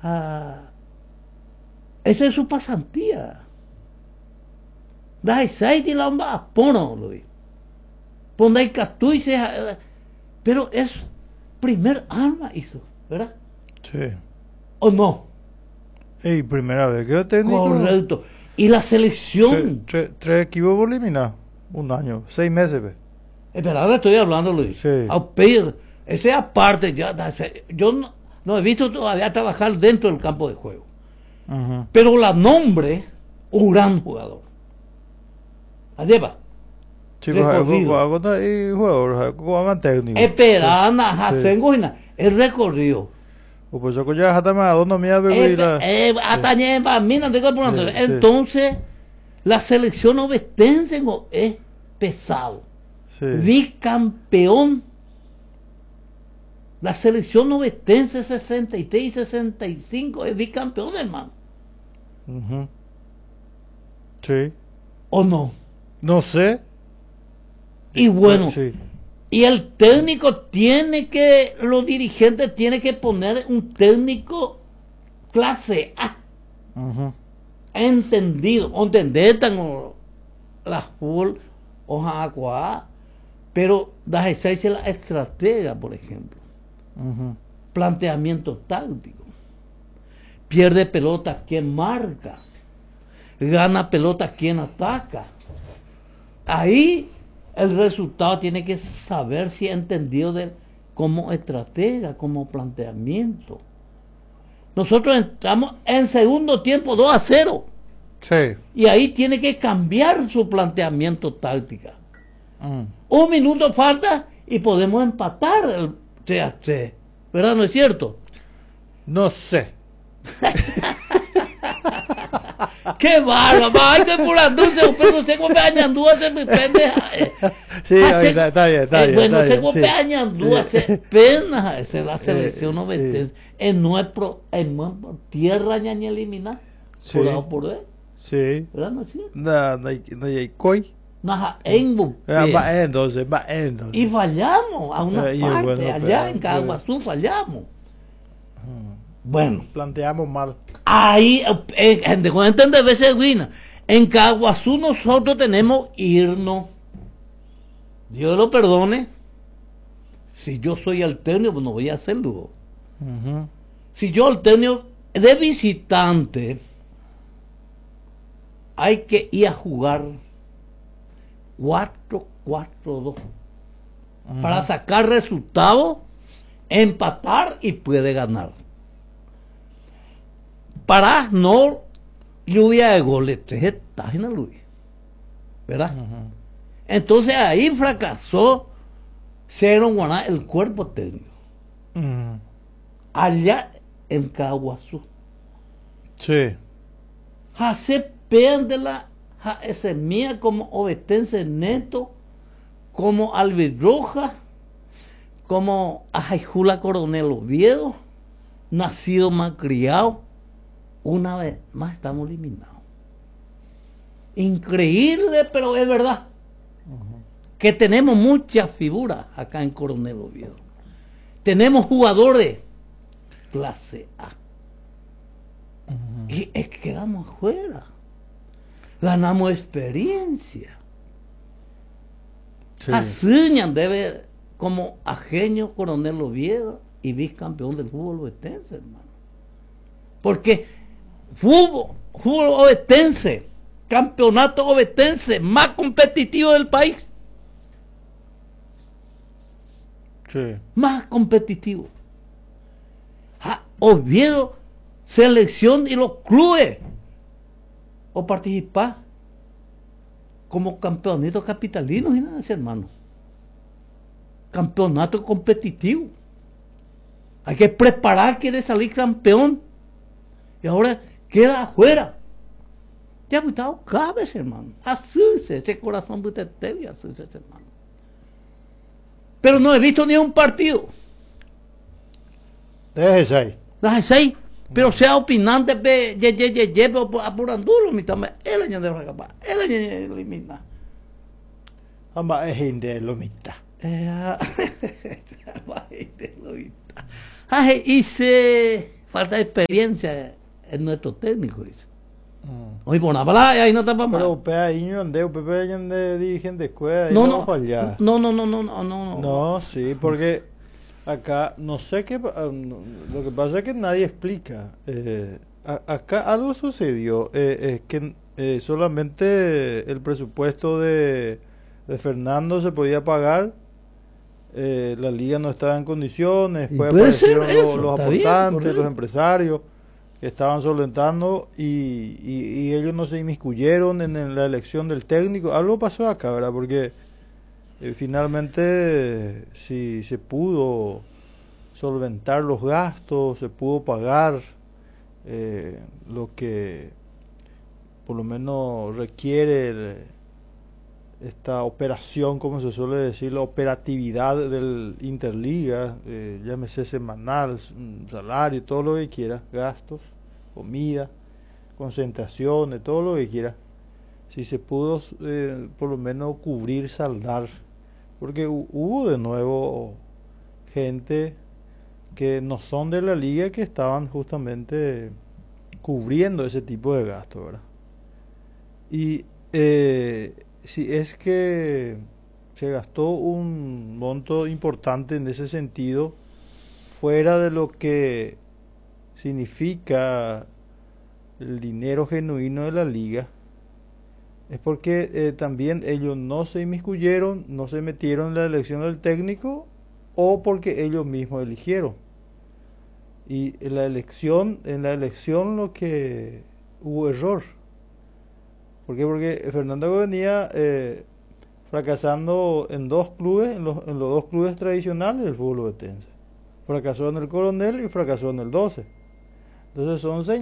esa es su pasantía. Dai sai de la bomba pono, Luis. Pondai catui se, pero es primer arma hizo, ¿verdad? Sí. ¿O no? Y primera vez que técnico. Correcto. Y la selección. Tres equipos por eliminar. Un año, 6 meses. Ve. Espera, estoy hablando, Luis. Sí. Ese aparte, yo no he visto todavía trabajar dentro del campo de juego. Uh-huh. Pero la nombre, un gran jugador. Alleva. Sí, jugador técnico. Esperana, Hasengoina, el recorrido. Pues yo ya hasta Maradona mía entonces, la selección ovetense es pesado. Sí. Bicampeón. La selección ovetense 63 y 65 es bicampeón, hermano. Uh-huh. Sí. ¿O no? No sé. Y bueno, sí. Y el técnico los dirigentes tienen que poner un técnico clase A. Uh-huh. Entendido. Entender la fútbol o agua. Pero la estrategia, por ejemplo. Uh-huh. Planteamiento táctico. Pierde pelota quien marca. Gana pelota quien ataca. Ahí el resultado tiene que saber si ha entendido como estratega, como planteamiento. Nosotros entramos en segundo tiempo 2-0. Sí. Y ahí tiene que cambiar su planteamiento táctica. Un minuto falta y podemos empatar el 3-3. ¿Verdad? ¿No es cierto? No sé. ¡Qué barba! ¡Ay, de pura dulce! Pero se come añandúa, se me pendeja. Sí, está bien. Bueno, se come añandúa, se pena. Esa es la selección obetense. En nuestro tierra ñaña eliminar. Sí. Por A por B. Sí. ¿Verdad? ¿No es cierto? No hay coi. Naja, en entonces. Y fallamos a una parte. Allá en Caguazú fallamos. Bueno. Planteamos mal. Ahí, gente, con entender veces, en Caguazú nosotros tenemos irnos. Dios lo perdone. Si yo soy el técnico, pues no voy a hacerlo. Uh-huh. Si yo el técnico de visitante, hay que ir a jugar 4-4-2 uh-huh. para sacar resultados, empatar y puede ganar. Para no lluvia de goles, estás en la Luis, ¿verdad? Uh-huh. Entonces ahí fracasó Cero Guaná, el cuerpo técnico. Uh-huh. Allá en Caguazú. Sí. Se pende la semilla como obetense neto, como albirroja, como Ajaijula Coronel Oviedo, nacido malcriado. Una vez más estamos eliminados. Increíble, pero es verdad. Uh-huh. Que tenemos muchas figuras acá en Coronel Oviedo. Tenemos jugadores clase A. Uh-huh. Y es que quedamos afuera. Ganamos experiencia. Sí. Asuñan debe como ajeño Coronel Oviedo y bicampeón del fútbol ovetense, hermano. Porque fútbol ovetense, campeonato ovetense más competitivo del país. Sí. Más competitivo. Oviedo, selección y los clubes. O participar como campeonato capitalino, hermano. Campeonato competitivo. Hay que preparar, quiere salir campeón. Y ahora queda afuera. Ya me estaba cabeza, hermano. Así ese corazón de usted, así hermano. Pero no he visto ni un partido. Déjese ahí. Déjese ahí. Pero sea opinante, apurándolo, mi también. Él añade de la capa. Él añade de limita. Amba es de lomita. Amba es de lomita. Hice falta de experiencia en nuestro técnico, dice. Hoy por una palabra, ahí no está para Pero mal. usted ahí no ande, usted de dirigente de escuela, ahí No, no no, fallar. no. No, sí, porque acá no sé qué, lo que pasa es que nadie explica. Acá algo sucedió, es que solamente el presupuesto de Fernando se podía pagar, la liga no estaba en condiciones, Y después puede ser aparecieron eso, los está bien, aportantes, correcto. los empresarios que estaban solventando y ellos no se inmiscuyeron en la elección del técnico. Algo pasó acá, ¿verdad? Porque finalmente si se pudo solventar los gastos, se pudo pagar lo que por lo menos requiere esta operación, como se suele decir, la operatividad del Interliga, llámese semanal, salario, todo lo que quiera, gastos, comida, concentraciones, todo lo que quiera. Si se pudo por lo menos cubrir, saldar, porque hubo de nuevo gente que no son de la liga que estaban justamente cubriendo ese tipo de gastos, ¿verdad? Y si es que se gastó un monto importante en ese sentido, fuera de lo que significa el dinero genuino de la liga, es porque también ellos no se inmiscuyeron, no se metieron en la elección del técnico o porque ellos mismos eligieron. Y en la elección lo que hubo error. ¿Por qué? Porque Fernando venía fracasando en dos clubes, en los dos clubes tradicionales del fútbol ovetense. Fracasó en el Coronel y fracasó en el 12. Entonces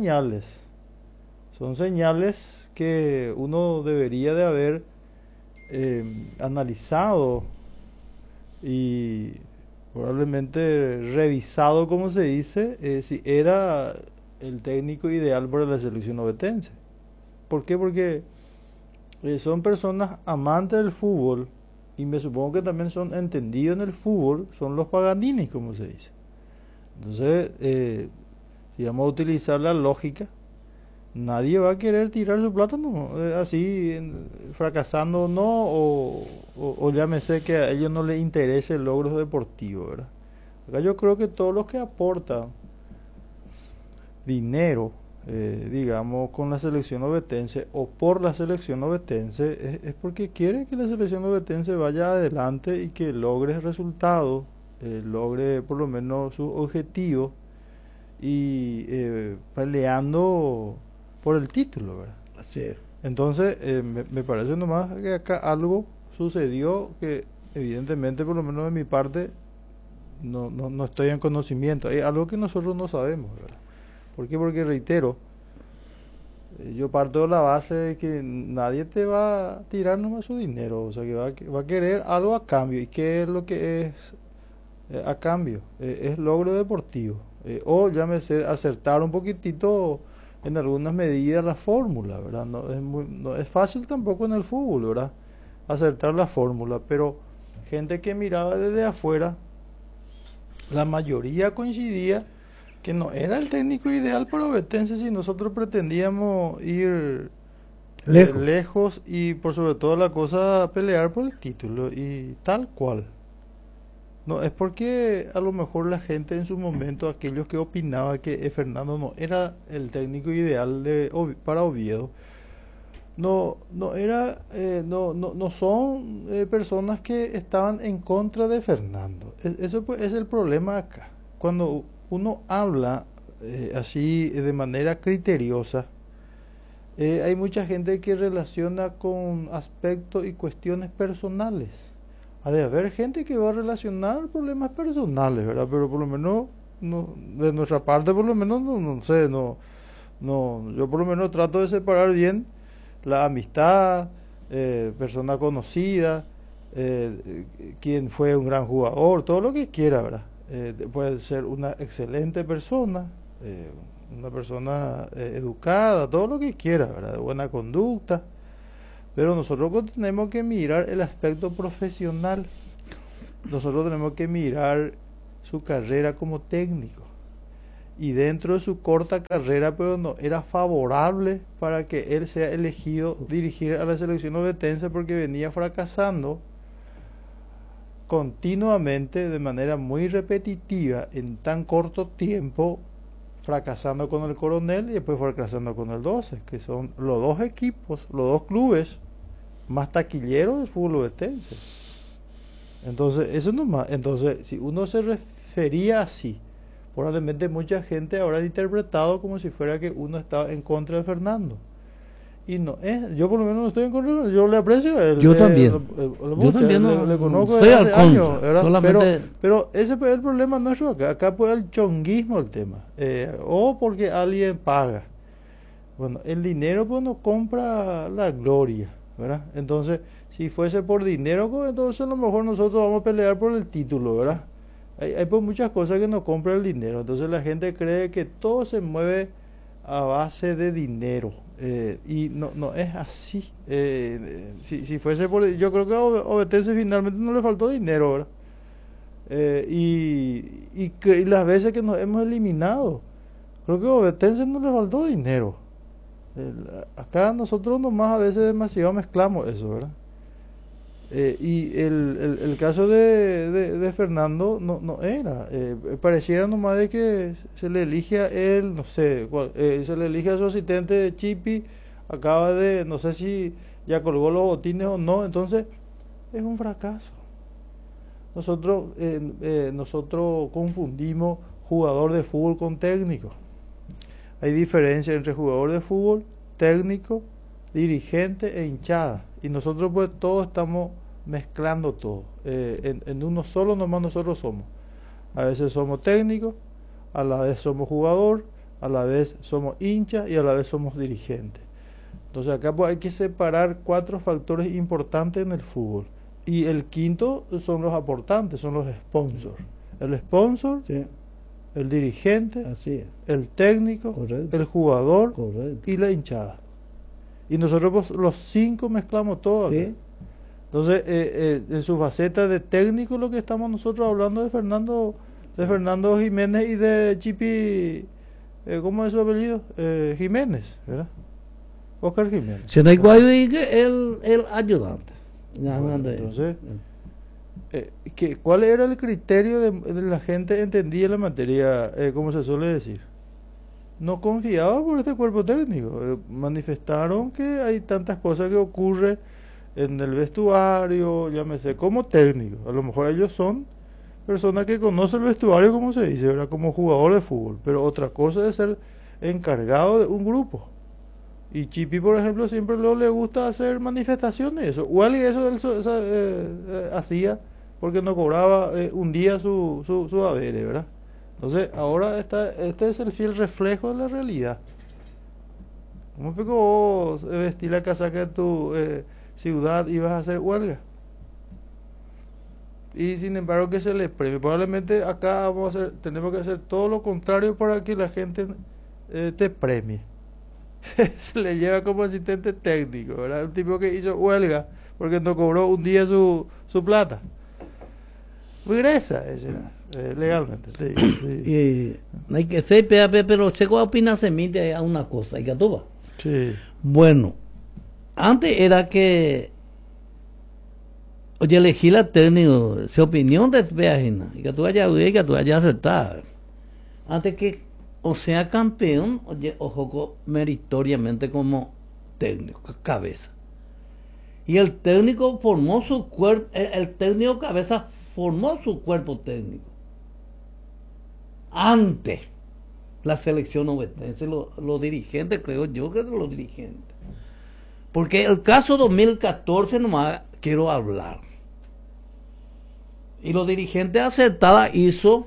son señales que uno debería de haber analizado y probablemente revisado, como se dice, si era el técnico ideal para la selección ovetense. ¿Por qué? Porque son personas amantes del fútbol y me supongo que también son entendidos en el fútbol, son los Paganini, como se dice. Entonces, si vamos a utilizar la lógica, nadie va a querer tirar su plátano así, fracasando o no, o llámese que a ellos no les interese el logro deportivo, ¿verdad? Acá yo creo que todos los que aportan dinero, digamos, con la selección ovetense o por la selección ovetense, es porque quiere que la selección ovetense vaya adelante y que logre resultados, logre por lo menos sus objetivos y peleando por el título, ¿verdad? Así es. Entonces, me parece nomás que acá algo sucedió que evidentemente, por lo menos de mi parte, no estoy en conocimiento. Hay algo que nosotros no sabemos, ¿verdad? ¿Por qué? Porque reitero, yo parto de la base de que nadie te va a tirar nomás su dinero, o sea que va a querer algo a cambio. ¿Y qué es lo que es a cambio? Es logro deportivo. O llámese acertar un poquitito en algunas medidas la fórmula, ¿verdad? No es fácil tampoco en el fútbol, ¿verdad? Acertar la fórmula, pero gente que miraba desde afuera, la mayoría coincidía que no era el técnico ideal para Ovetense si nosotros pretendíamos ir lejos y por sobre todo la cosa pelear por el título y tal cual. No, es porque a lo mejor la gente en su momento, aquellos que opinaban que Fernando no era el técnico ideal para Oviedo, no son personas que estaban en contra de Fernando. Eso pues, es el problema acá. Cuando uno habla así de manera criteriosa, hay mucha gente que relaciona con aspectos y cuestiones personales. Ha de haber gente que va a relacionar problemas personales, ¿verdad? Pero por lo menos, de nuestra parte, por lo menos, no sé, yo por lo menos trato de separar bien la amistad, persona conocida, quien fue un gran jugador, todo lo que quiera, ¿verdad? Puede ser una excelente persona, una persona educada, todo lo que quiera, ¿verdad? De buena conducta. Pero nosotros tenemos que mirar el aspecto profesional. Nosotros tenemos que mirar su carrera como técnico. y dentro de su corta carrera, pero no era favorable para que él sea elegido dirigir a la selección ovetense porque venía fracasando continuamente de manera muy repetitiva en tan corto tiempo, fracasando con el Coronel y después fracasando con el 12, que son los dos equipos, los dos clubes más taquilleros del fútbol ovetense. Entonces, eso nomás. Entonces, si uno se refería así, probablemente mucha gente habrá interpretado como si fuera que uno estaba en contra de Fernando. Y no, yo por lo menos no estoy en contra, yo le aprecio a él. Yo también. Yo también le conozco soy desde al hace contra, años, ¿verdad? solamente... Pero ese es el problema nuestro acá. Acá pues el chonguismo el tema. O porque alguien paga. Bueno, el dinero pues no compra la gloria, ¿verdad? Entonces, si fuese por dinero, pues, entonces a lo mejor nosotros vamos a pelear por el título, ¿verdad? Hay pues muchas cosas que no compra el dinero. Entonces la gente cree que todo se mueve a base de dinero. Y no es así. Si fuese por... Yo creo que a Ovetense finalmente no le faltó dinero, ¿verdad? Y las veces que nos hemos eliminado, creo que a Ovetense no le faltó dinero. Acá nosotros nomás a veces demasiado mezclamos eso, ¿verdad? Y el caso de Fernando no era. Pareciera nomás de que se le elige a él, no sé, se le elige a su asistente Chipi, acaba de, no sé si ya colgó los botines o no, entonces es un fracaso. Nosotros confundimos jugador de fútbol con técnico. Hay diferencia entre jugador de fútbol, técnico, dirigente e hinchada. Y nosotros pues todos estamos mezclando todo. En uno solo nomás nosotros somos. A veces somos técnicos, a la vez somos jugador, a la vez somos hinchas y a la vez somos dirigentes. Entonces acá pues hay que separar 4 factores importantes en el fútbol. Y el quinto son los aportantes, son los sponsors. El sponsor, sí, el dirigente, así es, el técnico, correcto, el jugador, correcto, y la hinchada. Y nosotros pues, los 5 mezclamos todo. ¿Sí? Entonces, en su faceta de técnico, lo que estamos nosotros hablando de Fernando Jiménez y de Chipi, ¿cómo es su apellido? Jiménez, ¿verdad? Oscar Jiménez. Se da igual el ayudante. Bueno, entonces, ¿cuál era el criterio de la gente entendía la materia, como se suele decir? No confiaba por este cuerpo técnico. Manifestaron que hay tantas cosas que ocurren en el vestuario, llámese, como técnico. A lo mejor ellos son personas que conocen el vestuario, como se dice, ¿verdad? Como jugador de fútbol. Pero otra cosa es ser encargado de un grupo. Y Chipi, por ejemplo, siempre le gusta hacer manifestaciones. Eso. Wally eso hacía porque no cobraba un día su haberes, ¿verdad? Entonces, ahora este es el fiel reflejo de la realidad. ¿Cómo es que vos vestís la casaca de tu ciudad y vas a hacer huelga? Y sin embargo que se les premie. Probablemente acá tenemos que hacer todo lo contrario para que la gente te premie. Se le lleva como asistente técnico, ¿verdad? Un tipo que hizo huelga porque no cobró un día su plata. Regresa legalmente. Y hay que ser, pero se opina semite a una cosa, ¿y que tú vas? Sí. Bueno, antes era que oye, elegí la técnico, su opinión de página, y que tú hayas oído y que tú hayas acertado. Antes que o sea campeón, oye, o jugó meritoriamente como técnico, cabeza. Y el técnico formó su cuerpo, el técnico cabeza formó su cuerpo técnico. Antes, la selección ovetense, los dirigentes, creo yo que los dirigentes. Porque el caso 2014 nomás quiero hablar. Y los dirigentes acertada hizo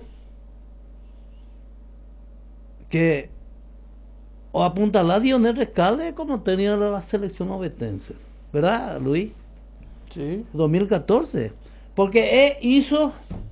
que o apuntalar a Dionel Rescalde como tenía la selección ovetense, ¿verdad, Luis? Sí. 2014. Porque él hizo...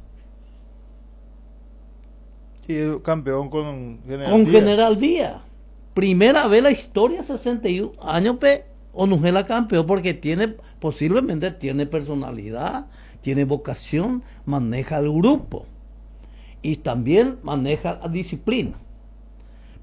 Y el campeón con General Díaz. Primera vez en la historia, 61 años, Onugela campeón, porque posiblemente tiene personalidad, tiene vocación, maneja el grupo y también maneja la disciplina.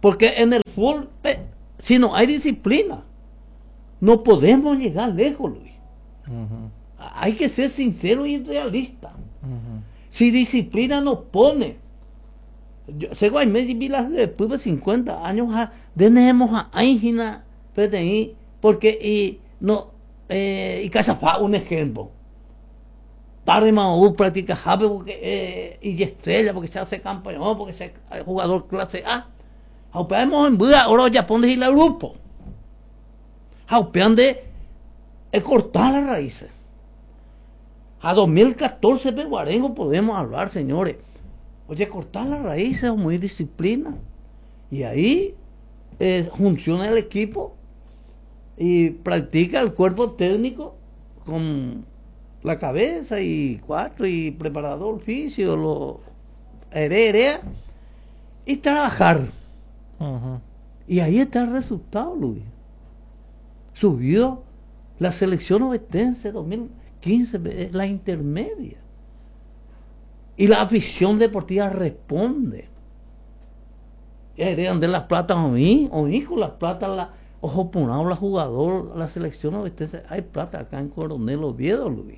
Porque en el fútbol, si no hay disciplina, no podemos llegar lejos, Luis. Hay que ser sincero y realista. Si disciplina nos pone, según me vilas después de 50 años, tenemos a Ángina, porque y Cachafá, un ejemplo. Tarde Maú practica Jape porque y estrella porque se hace campeón, porque se jugador clase A. Jaupeamos en Buda, ahora ya pones el grupo. Jaupean de cortar las raíces. A 2014 Peguarengo podemos hablar, señores. Oye, cortar las raíces es muy disciplina. Y ahí funciona el equipo y practica el cuerpo técnico con la cabeza y cuatro y preparador físico, lo herea y trabajar. Y ahí está el resultado, Luis. Subió la selección ovetense 2015, la intermedia. Y la afición deportiva responde. Heredan de las plata a mí, o hijo, las plata, ojo ponado, la jugador, la selección ovetense. Hay plata acá en Coronel Oviedo, Luis.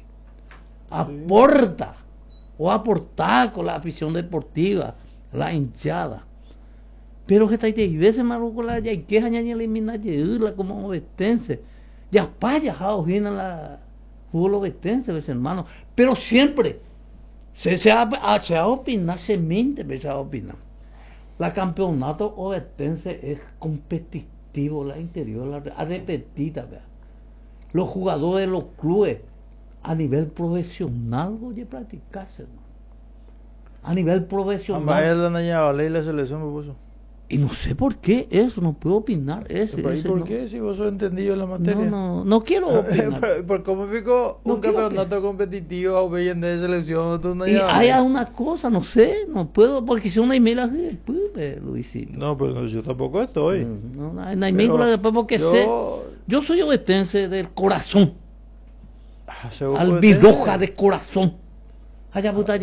Aporta, o aportar con la afición deportiva, la hinchada. Pero que está ahí veces maluco la ya que ya elimina la como ovetense. Ya paya viene la fútbol ovetense, ves hermano. Pero siempre se ha opinado, se miente, se ha opinado. La campeonato ovetense es competitivo, la interior, la repetida, ¿verdad? Los jugadores de los clubes a nivel profesional, oye, practicarse, ¿no? A nivel profesional. La selección me puso. Y no sé por qué eso, no puedo opinar. ¿Por qué? Si vos sos entendido en la materia. No quiero opinar. ¿Por cómo pico un campeonato competitivo a ver de selección? Y hay una cosa, no sé, no puedo, porque si una email así después, Luisito. No, pero yo tampoco estoy. No, email después porque sé. Yo soy ovetense del corazón. Albiroja de corazón. Allá puta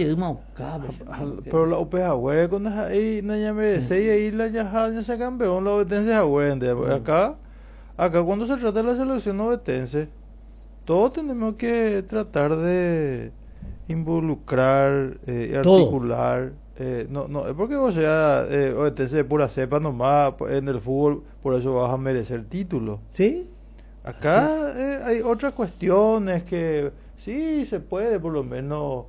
pero la OPEA, güey, cuando ahí no ya merece y ahí la ya se campeón la ovetense güey. Acá cuando se trata de la selección ovetense, todos tenemos que tratar de involucrar y articular. No es porque vos seas ovetense de pura cepa nomás en el fútbol, por eso vas a merecer título. Sí. Acá hay otras cuestiones que sí se puede por lo menos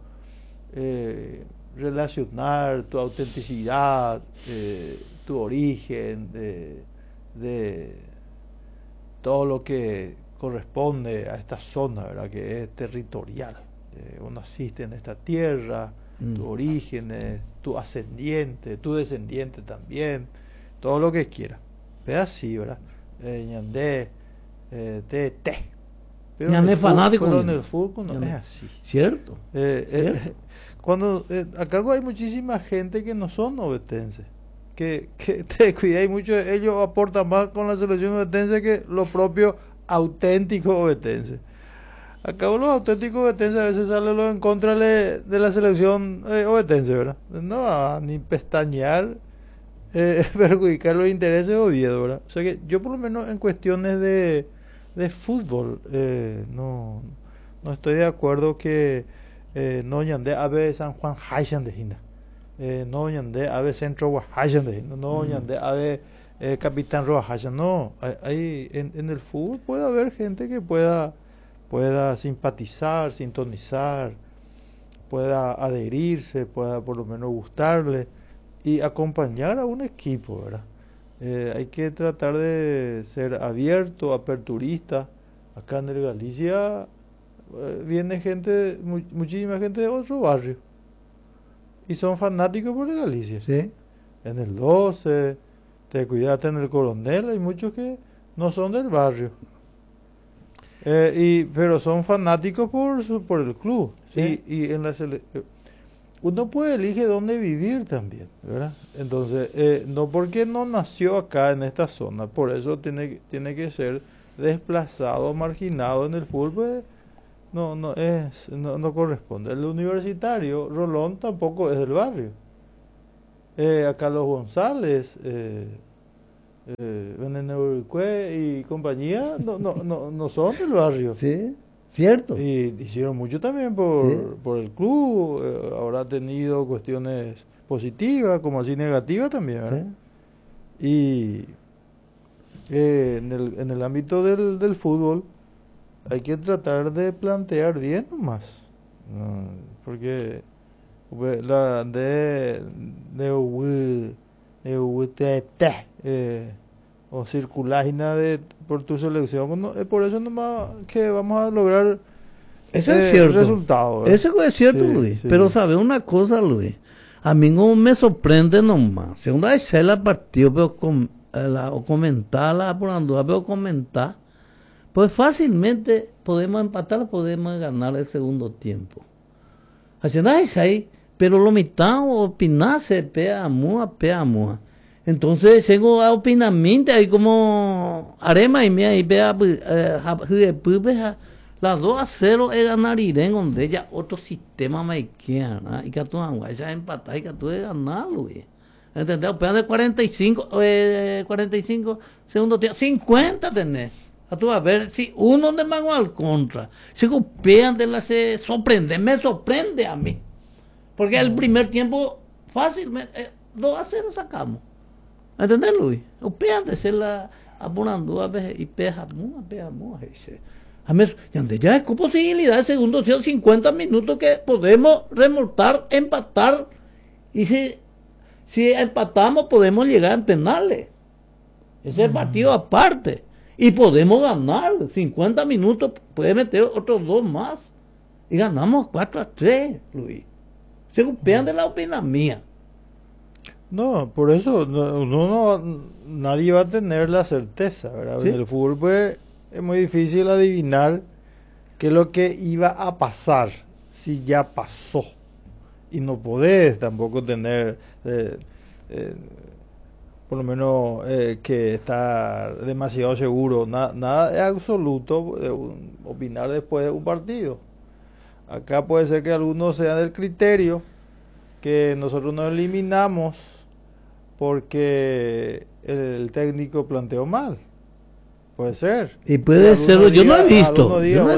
relacionar tu autenticidad, tu origen, de todo lo que corresponde a esta zona, ¿verdad? Que es territorial. Vos naciste en esta tierra, tus orígenes, tu ascendiente, tu descendiente también, todo lo que quieras. Pero así, ¿verdad? Ñandé, pero en el fútbol no es así. ¿Cierto? Cuando acá hay muchísima gente que no son ovetenses, que te cuidáis mucho, ellos aportan más con la selección ovetense que los propios auténticos ovetenses. Acá los auténticos ovetenses a veces salen en contra de la selección ovetense, ¿verdad? No, ni pestañear, perjudicar los intereses de Oviedo, ¿verdad? O sea que yo por lo menos en cuestiones de fútbol no estoy de acuerdo que no ñande ave San Juan Hayan de Hina, no ñande ave Centro Hayan de Hina, no ñande ave Capitán Roa Hayan. No, hay en el fútbol puede haber gente que pueda simpatizar, sintonizar, pueda adherirse, pueda por lo menos gustarle y acompañar a un equipo, ¿verdad? Hay que tratar de ser abierto, aperturista. Acá en el Galicia viene gente, muchísima gente de otro barrio y son fanáticos por el Galicia. Sí. En el 12, te cuidaste en el Coronel, hay muchos que no son del barrio, pero son fanáticos por el club. Sí. Y en la uno puede elegir dónde vivir también, ¿verdad? Entonces, no porque no nació acá en esta zona, por eso tiene que ser desplazado, marginado en el fútbol, pues, no corresponde. El universitario, Rolón, tampoco es del barrio. Acá los González Beneneucue y compañía no son del barrio. Sí, cierto. Y hicieron mucho también Sí. por el club, habrá tenido cuestiones positivas como así negativas también, ¿verdad? Sí. Y en el ámbito del fútbol hay que tratar de plantear bien nomás, porque la o circulágina por tu selección, es por eso nomás que vamos a lograr Eso es cierto. resultado, ¿verdad? Eso es cierto, Sí, Luis. sí. Pero sabe una cosa, Luis. A mí no me sorprende nomás. Segunda vez la partido, veo o comentarla por andar, veo comentar. Pues fácilmente podemos empatar, podemos ganar el segundo tiempo. Así nada es ahí. Pero lo mitad opinarse, pea mua. Entonces, tengo a opinamiento ahí como arema y mía ahí vea las 2-0 es ganar Irene, donde ya otro sistema me queda, y que tú ya empatar y que tú de ganar, Luis. ¿Entendés? Pegan de 45 segundos tiempo, 50 tenés. A tú a ver si uno de mago al contra. Si golpean de la se sorprende, me sorprende a mí. Porque el primer tiempo fácilmente 2-0 sacamos. ¿Entendés, Luis? Golpean de ser la apurando a veces y pejamos. Ya es con posibilidad de segundo 50 minutos que podemos remontar, empatar y si empatamos podemos llegar en penales. Ese es el partido aparte y podemos ganar 50 minutos, puede meter otros 2 más y ganamos 4-3, Luis. Se golpean de la opinión mía. No, por eso nadie va a tener la certeza, ¿verdad? ¿Sí? En el fútbol pues, es muy difícil adivinar qué es lo que iba a pasar si ya pasó. Y no podés tampoco tener, por lo menos, que estar demasiado seguro. Nada es absoluto opinar después de un partido. Acá puede ser que algunos sean del criterio que nosotros nos eliminamos porque el técnico planteó mal. Puede ser. Y puede ser, yo no he visto.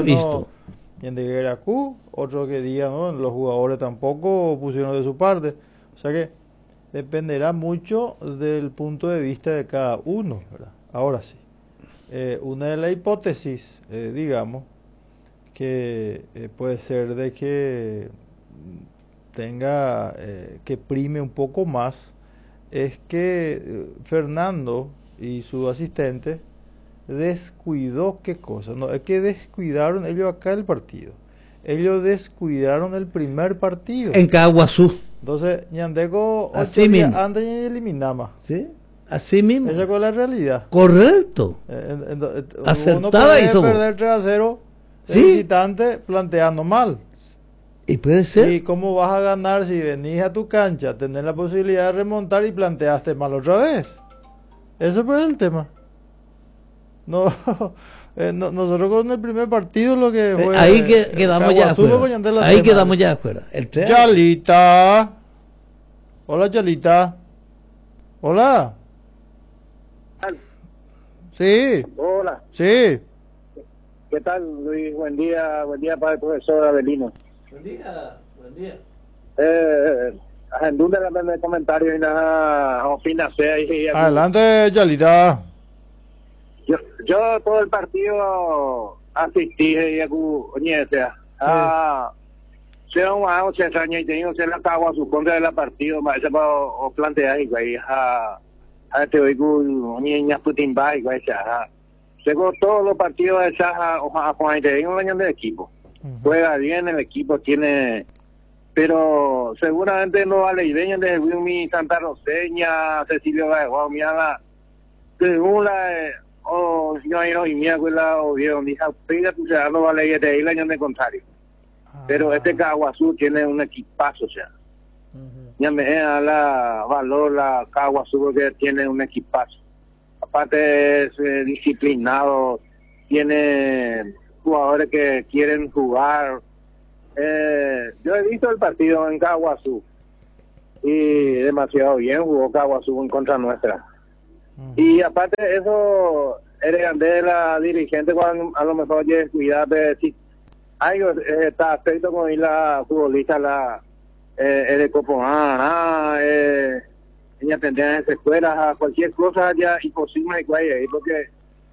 Q, otro que diga, ¿no? Los jugadores tampoco pusieron de su parte. O sea que dependerá mucho del punto de vista de cada uno, ¿verdad? Ahora sí. Una de las hipótesis, digamos, que puede ser de que tenga, que prime un poco más, es que Fernando y su asistente descuidó qué cosa, no, es que descuidaron ellos acá el partido. Ellos descuidaron el primer partido. En Caguazú. Entonces, Ñandeco así mismo. Antes y eliminamos. ¿Sí? Así mismo. Esa es la realidad. Correcto. Acertada hizo. Uno puede perder 3-0 de visitante planteando mal. Y puede ser. ¿Y cómo vas a ganar si venís a tu cancha, tenés la posibilidad de remontar y planteaste mal otra vez? Ese fue el tema. No, nosotros con el primer partido lo que fue... ahí quedamos ya afuera. Ahí quedamos ya afuera. Chalita. Hola, Chalita. Hola. Sí. Hola. Sí. ¿Qué tal, Luis? Buen día para el profesor Avelino. Buen día. En duda de comentarios y nada, opina sea y adelante, Chalita. Yo todo el partido asistí y sea un año se extraña y tengo que la cago a su contra de la partido más se va a plantear y ahí a te oigo niñas putin bye y sea según todos los partidos de esa a Juan de un año de equipo juega bien el equipo tiene pero seguramente no vale ideña de Wilmy Santa Roseña Cecilio Gaiguao miala según la o si no hay no y mía o bien dice pida tu sea no vale de ahí el año de contrario pero este Caguazú tiene un equipazo o sea ya me da la valor la Caguazú porque tiene un equipazo aparte es disciplinado tiene jugadores que quieren jugar yo he visto el partido en Caguazú y demasiado bien jugó Caguazú en contra nuestra Y aparte de eso, el grande de la dirigente, cuando a lo mejor ya descuida, si algo está aspecto con la futbolista, el de Copomán, ella tendría en esa escuela, cualquier cosa ya imposible ahí, porque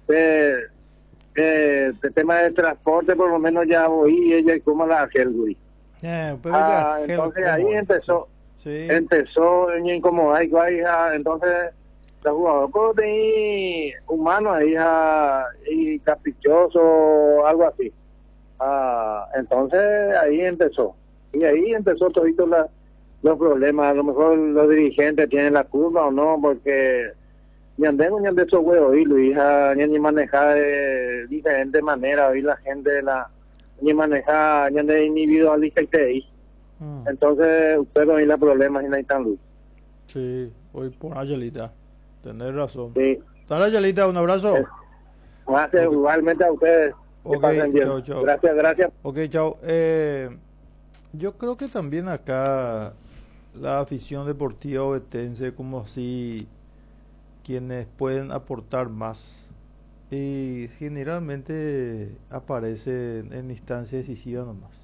el tema del transporte, por lo menos ya voy ella y como la Helgui. Entonces ahí empezó. Sí. Empezó en incomodar entonces los jugadores humanos ahí y caprichoso, algo así. Entonces ahí empezó. Y ahí empezó todito los problemas. A lo mejor los dirigentes tienen la culpa o no, porque ñandé esos huevos y Luis, ni manejar de diferente manera, hoy la gente ni manejar, ñandé individualista y te ahí. Entonces, usted no tiene problemas y no hay tan luz. Sí, hoy por Ayalita. Tenés razón. Sí. Dale, Ayalita, un abrazo. Gracias, okay. Igualmente a ustedes. Ok, chao. Gracias. Ok, chao. Yo creo que también acá la afición deportiva ovetense, como así, quienes pueden aportar más. Y generalmente aparecen en instancias decisivas nomás.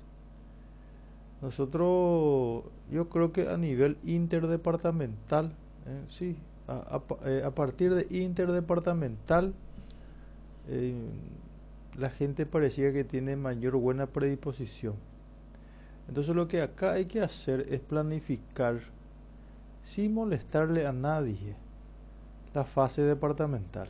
Nosotros, yo creo que a nivel interdepartamental, sí, a partir de interdepartamental, la gente parecía que tiene mayor buena predisposición. Entonces lo que acá hay que hacer es planificar, sin molestarle a nadie, la fase departamental.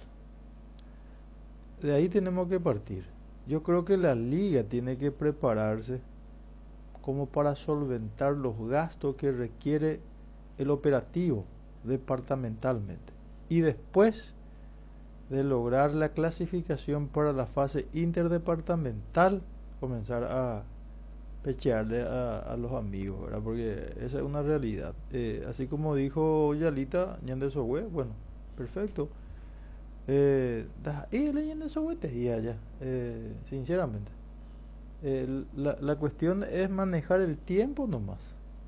De ahí tenemos que partir. Yo creo que la liga tiene que prepararse como para solventar los gastos que requiere el operativo departamentalmente. Y después de lograr la clasificación para la fase interdepartamental, comenzar a pechearle a los amigos, ¿verdad? Porque esa es una realidad. Así como dijo Yalita, Ñande Sohue, bueno, perfecto. Leyendo Sohue te decía ya, sinceramente. La cuestión es manejar el tiempo nomás.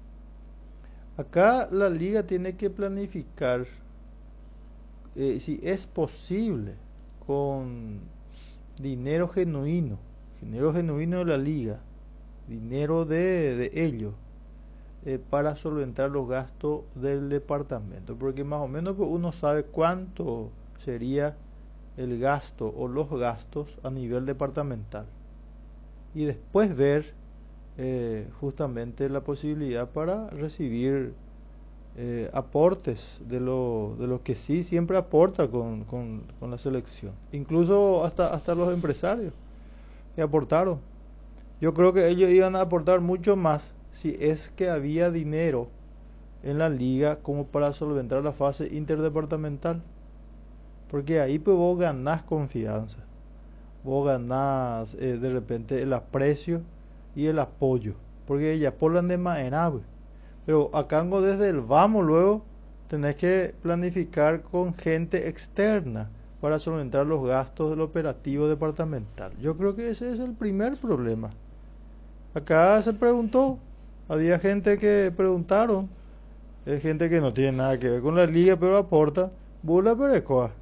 Acá la liga tiene que planificar, si es posible, con dinero genuino de la liga, dinero de ellos, para solventar los gastos del departamento, porque más o menos uno sabe cuánto sería el gasto o los gastos a nivel departamental. Y después ver justamente la posibilidad para recibir aportes de lo que sí siempre aporta con la selección, incluso hasta los empresarios que aportaron. Yo creo que ellos iban a aportar mucho más si es que había dinero en la liga como para solventar la fase interdepartamental, porque ahí pues vos ganás confianza. Vos ganás de repente el aprecio y el apoyo, porque ya polan de manera, pero acá desde el vamos luego tenés que planificar con gente externa para solventar los gastos del operativo departamental. Yo creo que ese es el primer problema. Acá se preguntó, había gente que preguntaron, gente que no tiene nada que ver con la liga pero aporta, Bula Perecoa.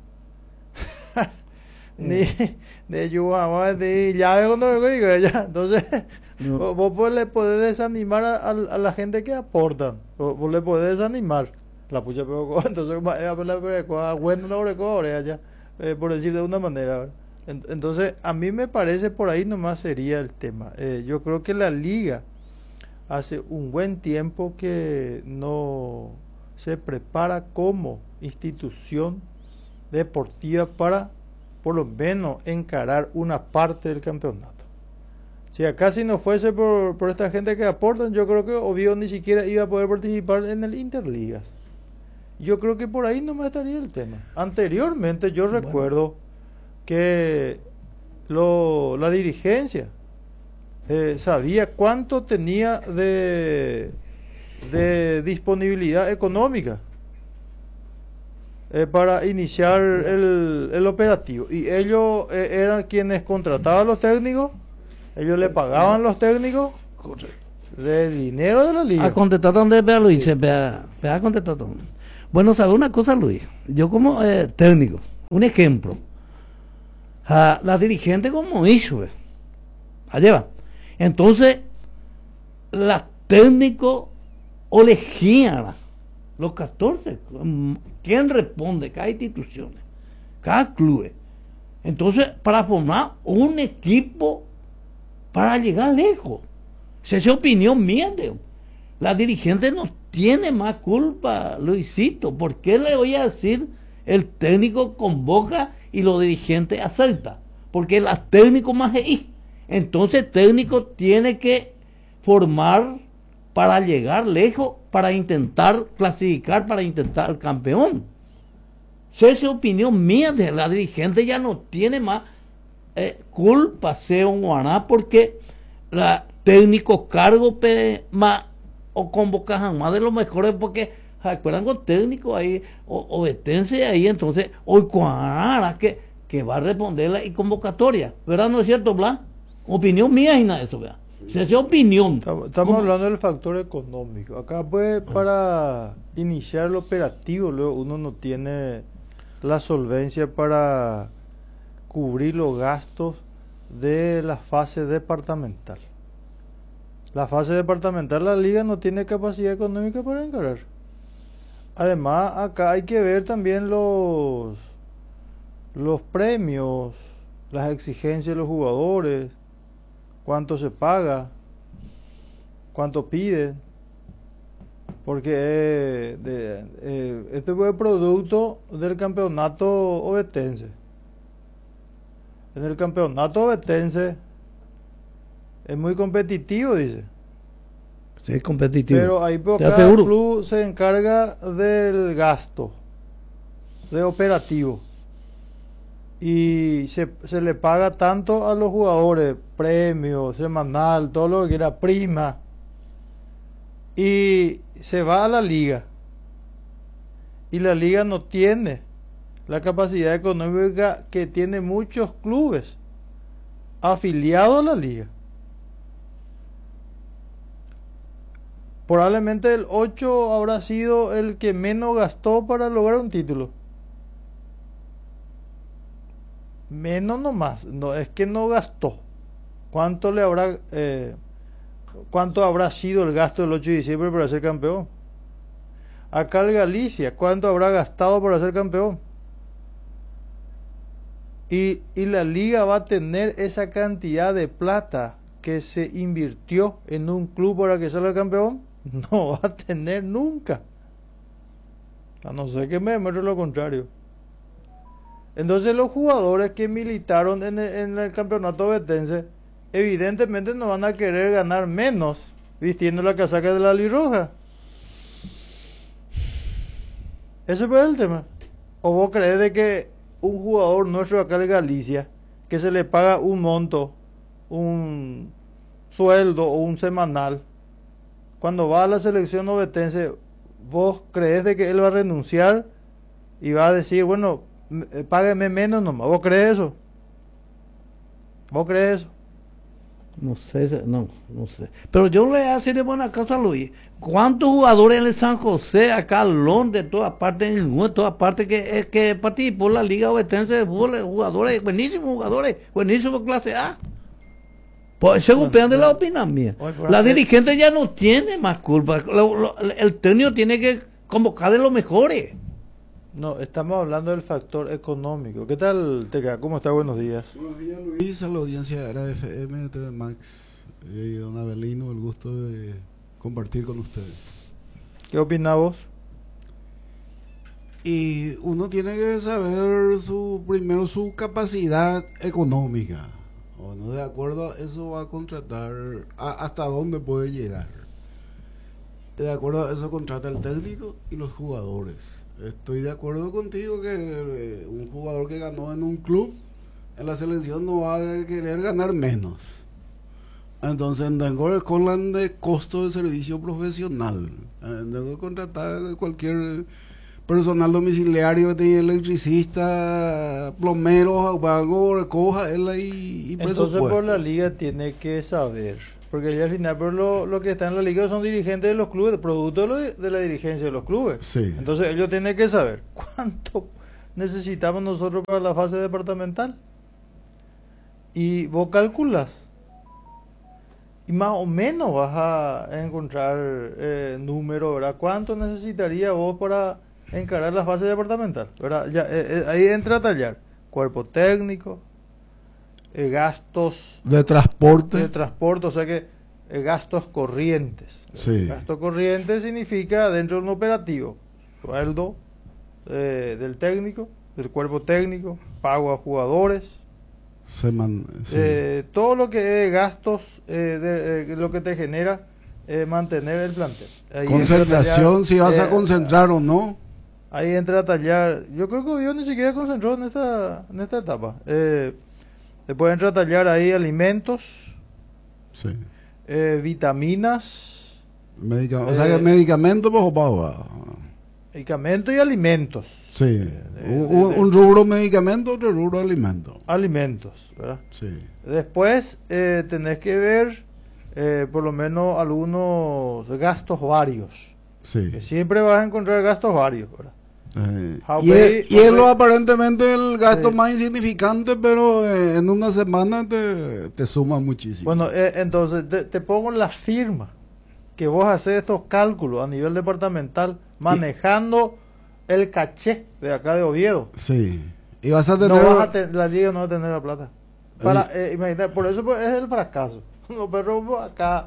Ni Yuhama, ni ya cuando ya. Entonces, no. vos le podés desanimar a la gente que aportan. Vos le podés desanimar. La pucha, pero entonces, bueno, no ahora ya, por decir de una manera, ¿verdad? Entonces, a mí me parece por ahí nomás sería el tema. Yo creo que la liga hace un buen tiempo que no se prepara como institución deportiva para por lo menos encarar una parte del campeonato. Si acá si no fuese por esta gente que aportan, yo creo que Oviedo ni siquiera iba a poder participar en el Interligas. Yo creo que por ahí no me estaría el tema. Anteriormente yo recuerdo que la dirigencia sabía cuánto tenía de disponibilidad económica para iniciar el operativo, y ellos eran quienes contrataban a los técnicos, ellos le pagaban a los técnicos de dinero de la liga. A contestar donde vea Luis, vea contestar donde. Bueno, ¿sabe una cosa, Luis? Yo como técnico, un ejemplo. La dirigente como hizo, allá. Entonces, los técnicos elegían los 14. ¿Quién responde? Cada institución, cada club. Entonces, para formar un equipo para llegar lejos. Esa es opinión mía. La dirigente no tiene más culpa, Luisito. ¿Por qué le voy a decir el técnico convoca y los dirigentes aceptan? Porque el técnico más es. Entonces el técnico tiene que formar para llegar lejos, para intentar clasificar, para intentar el campeón. Esa es opinión mía. De la dirigente ya no tiene más culpa, sea un guaná, porque la técnico cargo más o convocan más de los mejores, porque recuerdan con técnico ahí o vetense ahí, entonces hoy cuadra que va a responder la convocatoria, ¿verdad? ¿No es cierto, Blas? Opinión mía y nada de eso, ¿verdad? Sí. Esa opinión. Estamos hablando del factor económico. Acá pues para iniciar el operativo luego uno no tiene la solvencia para cubrir los gastos de la fase departamental. La fase departamental, la liga no tiene capacidad económica para encarar. Además, acá hay que ver también los premios, las exigencias de los jugadores, cuánto se paga, cuánto piden, porque este fue el producto del campeonato ovetense. En el campeonato ovetense es muy competitivo, dice. Sí, es competitivo. Pero ahí por cada club se encarga del gasto, de operativo. Y se le paga tanto a los jugadores, premio, semanal, todo lo que quiera, prima. Y se va a la liga. Y la liga no tiene la capacidad económica que tiene muchos clubes afiliados a la liga. Probablemente el 8 habrá sido el que menos gastó para lograr un título. Menos nomás, no es que no gastó. ¿Cuánto habrá sido el gasto del 8 de diciembre para ser campeón? Acá el Galicia, ¿cuánto habrá gastado para ser campeón? Y la liga va a tener esa cantidad de plata que se invirtió en un club para que salga campeón. No va a tener nunca, a no ser que me demuestre lo contrario. Entonces los jugadores que militaron en el campeonato vetense evidentemente no van a querer ganar menos vistiendo la casaca de la alirroja. Ese fue el tema. ¿O vos crees de que un jugador nuestro acá de Galicia, que se le paga un monto, un sueldo o un semanal, cuando va a la selección ovetense, vos crees de que él va a renunciar y va a decir, bueno, págueme menos nomás? ¿Vos crees eso? ¿Vos crees eso? No sé, no sé. Pero yo le voy a decir de buena cosa, Luis. ¿Cuántos jugadores en el San José, acá Londres, de todas partes, de todas partes, que participó en la Liga Ovetense de Fútbol, buenísimos jugadores, buenísimos clase A? Pues se copian de la opinión mía. La dirigente ya no tiene más culpa. El técnico tiene que convocar de los mejores. No, estamos hablando del factor económico. ¿Qué tal, Teca? ¿Cómo está? Buenos días. Buenos días, Luis, a la audiencia de Era FM, de TV Max y don Abelino, el gusto de compartir con ustedes. ¿Qué opinás vos? Y uno tiene que saber primero su capacidad económica. Bueno, de acuerdo a eso va a contratar hasta dónde puede llegar. De acuerdo a eso contrata el técnico y los jugadores. Estoy de acuerdo contigo que un jugador que ganó en un club, en la selección no va a querer ganar menos. Entonces tengo que con de costo de servicio profesional. Tengo que contratar cualquier personal domiciliario que tenga electricista, plomeros, vago, recoja él ahí y entonces por la liga tiene que saber, Porque ya al final, pero lo que está en la liga son dirigentes de los clubes, producto de la dirigencia de los clubes. Sí. Entonces ellos tienen que saber cuánto necesitamos nosotros para la fase departamental. Y vos calculas. Y más o menos vas a encontrar números, ¿verdad? ¿Cuánto necesitaría vos para encarar la fase departamental? ¿Verdad? Ya, ahí entra a tallar cuerpo técnico, gastos De transporte. de transporte, o sea que gastos corrientes. Sí. Gasto corriente significa dentro de un operativo, sueldo del técnico, del cuerpo técnico, pago a jugadores, Sí. todo lo que es gastos, lo que te genera mantener el plantel. Ahí Concentración, entra si vas a eh, concentrar o no. Ahí entra a tallar. Yo creo que Oviedo ni siquiera concentró en esta etapa. Después entra a tallar ahí alimentos, Sí. Vitaminas, O sea que medicamentos, pues, papá. medicamentos y alimentos. Sí. Un rubro medicamento, otro rubro alimento. Alimentos, ¿verdad? Sí. Después tenés que ver por lo menos algunos gastos varios. Sí. Que siempre vas a encontrar gastos varios, ¿verdad? Y es lo aparentemente el gasto Sí. más insignificante, pero en una semana te suma muchísimo. Bueno, entonces te pongo en la firma que vos haces estos cálculos a nivel departamental manejando el caché de acá de Oviedo. Sí. Y vas a tener... No vas a la liga no va a tener la plata. Imagínate, por eso pues, es el fracaso. Los perros pues, acá,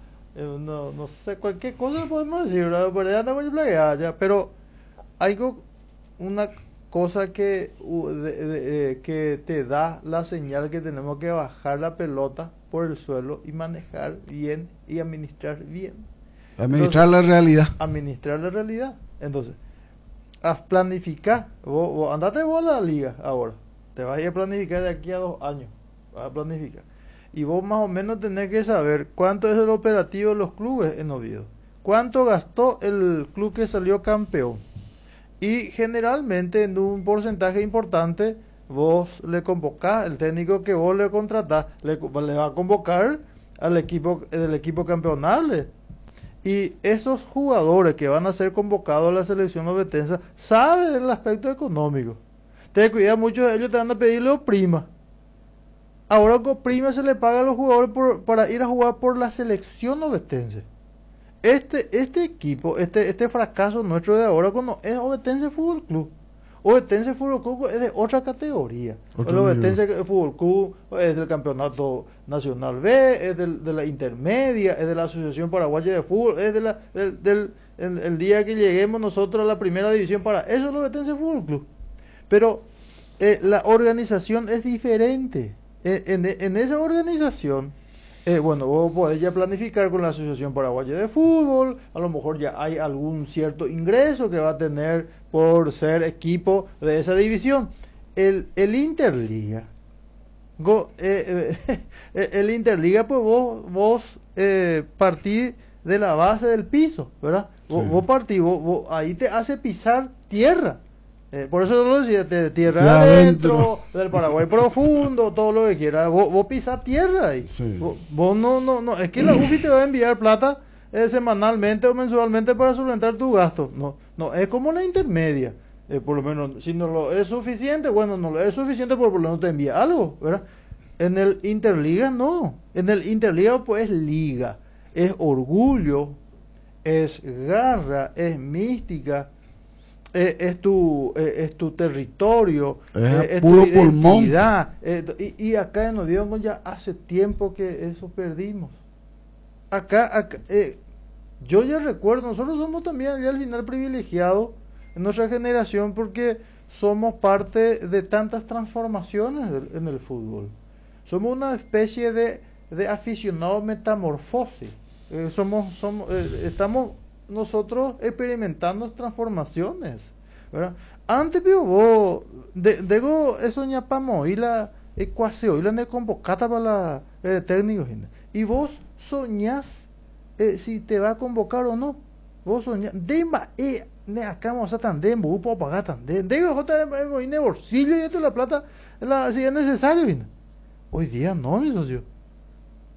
no sé, cualquier cosa podemos decir, ¿verdad? Pero ya tengo ya, pero hay una cosa que te da la señal que tenemos que bajar la pelota por el suelo y manejar bien y administrar bien. Administrar la realidad. Administrar la realidad. Entonces, a planificar. Andate vos a la liga ahora. Te vas a ir a planificar de aquí a 2 años. Vas a planificar. Y vos más o menos tenés que saber cuánto es el operativo de los clubes en Oviedo. Cuánto gastó el club que salió campeón. Y generalmente en un porcentaje importante vos le convocás, el técnico que vos le contratás, le va a convocar al equipo del equipo campeonal. Y esos jugadores que van a ser convocados a la selección ovetense saben del aspecto económico. Te cuida, muchos de ellos te van a pedirle prima. Ahora con prima se le paga a los jugadores para ir a jugar por la selección ovetense. Este equipo, este fracaso nuestro de ahora es Ovetense Fútbol Club. Ovetense Fútbol Club es de otra categoría. El Ovetense Fútbol Club es del Campeonato Nacional B, es de la intermedia, es de la Asociación Paraguaya de Fútbol, es el día que lleguemos nosotros a la primera división para eso es el Ovetense Fútbol Club. Pero la organización es diferente. En esa organización, bueno, vos podés ya planificar con la Asociación Paraguaya de Fútbol, a lo mejor ya hay algún cierto ingreso que va a tener por ser equipo de esa división. El Interliga, el Interliga, pues vos partís de la base del piso, ¿verdad? Sí. Vos partís, ahí te hace pisar tierra. Por eso lo decía, de tierra Ya adentro, del Paraguay profundo, todo lo que quieras. Vos pisás tierra ahí. Sí. Vos no, es que la UFI te va a enviar plata semanalmente o mensualmente para solventar tu gasto. No, es como la intermedia. Por lo menos, si no lo es suficiente, bueno, no lo es suficiente, pero por lo menos te envía algo, ¿verdad? En el Interliga no. En el Interliga pues es liga, es orgullo, es garra, es mística. Es tu territorio, es puro tu pulmón. identidad. Y acá en Oviedo ya hace tiempo que eso perdimos. Acá yo ya recuerdo, nosotros somos también ya al final privilegiados en nuestra generación porque somos parte de tantas transformaciones en el fútbol. Somos una especie de aficionados metamorfosis. Estamos nosotros experimentando transformaciones, ¿verdad? Antes vos digo eso ñapamo y la ecuación y la ne convocata para la técnico y vos soñás si te va a convocar o no. Vos soñás demba ne acá vamos a tan dembo upo pagar tan de jota en el bolsillo y esto la plata si es necesario. Hoy día no, mi socio.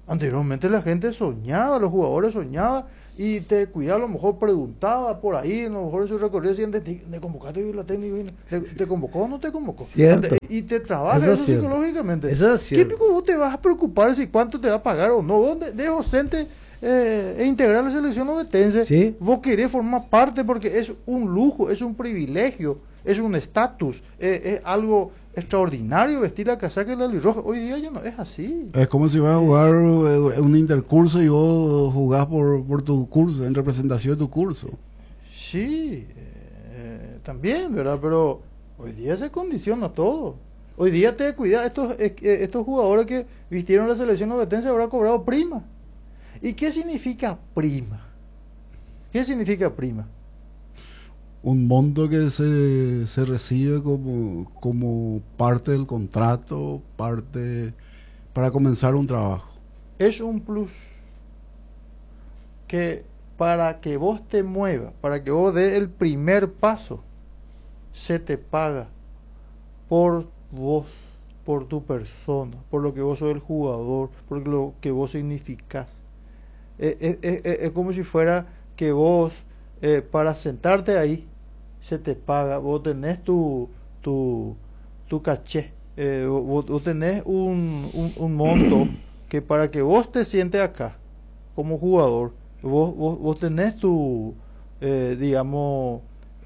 Anteriormente la gente soñaba, los jugadores soñaban y te cuidaba, a lo mejor preguntaba por ahí, a lo mejor en su recorrido decían, ¿te convocaste la técnica? ¿Te convocó o no te convocó? Cierto. Y te trabaja Eso es eso cierto. psicológicamente. Eso es ¿Qué cierto. pico vos te vas a preocupar si cuánto te va a pagar o no? Vos de docente e integrar la selección ovetense, Sí. vos querés formar parte porque es un lujo, es un privilegio, es un estatus, es algo extraordinario vestir la casaca y la roja. Hoy día ya no es así. Es como si vas a jugar un intercurso y vos jugás por tu curso, en representación de tu curso. Sí, también, ¿verdad? Pero hoy día se condiciona todo. Hoy día te cuida, estos jugadores que vistieron la selección ovetense habrán cobrado prima. ¿Y qué significa prima? ¿Qué significa prima? Un monto que se recibe como parte del contrato, parte para comenzar un trabajo. Es un plus que para que vos te muevas, para que vos des el primer paso, se te paga por vos, por tu persona, por lo que vos sos el jugador, por lo que vos significás. Es como si fuera que vos, para sentarte ahí, se te paga, vos tenés tu caché, vos tenés un monto que para que vos te sientes acá como jugador, vos tenés tu, digamos,